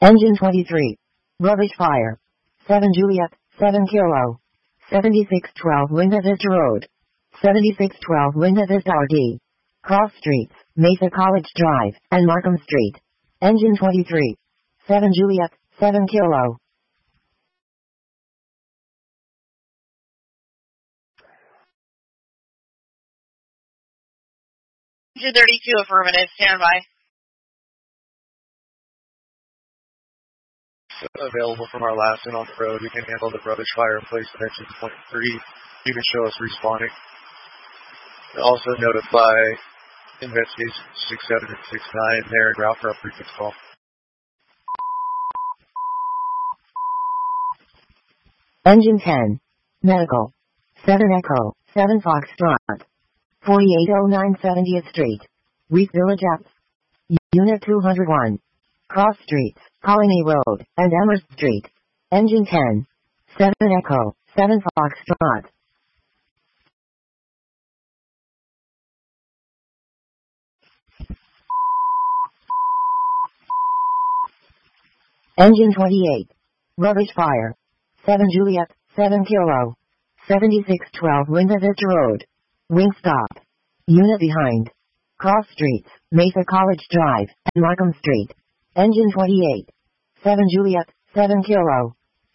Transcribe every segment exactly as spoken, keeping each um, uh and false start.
Engine twenty-three. Rubbish fire. seven Juliet, seven Kilo. seventy-six twelve Linda Vista Road. seventy-six twelve Linda Vista R D. Cross Streets, Mesa College Drive, and Markham Street. Engine twenty-three. seven Juliet, seven Kilo. Engine thirty-two affirmative, standby. Available from our last and on the road. We can handle the rubbish fire in place of engine twenty-three. You can show us responding. Also notify investigation six seven and six nine there and route for a frequency call. Engine ten. Medical. seven Echo, seven Foxtrot. forty-eight oh nine seventieth Street. Wheat Village Apps. Unit two oh one. Cross Streets, Colony Road, and Amherst Street. Engine ten. seven Echo, seven Foxtrot. Engine twenty-eight. Rubbish fire. seven Juliet, seven Kilo. seventy-six twelve Linda Vista Road. Wing stop. Unit behind. Cross Streets, Mesa College Drive, and Markham Street. Engine twenty-eight. seven Juliet, seven Kilo.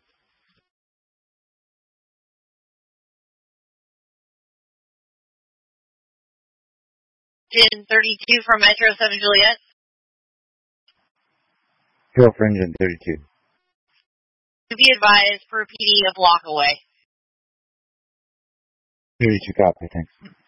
Engine thirty-two from Metro seven Juliet. Go for engine thirty-two. To be advised, per P D, a block away. thirty-two copy, thanks.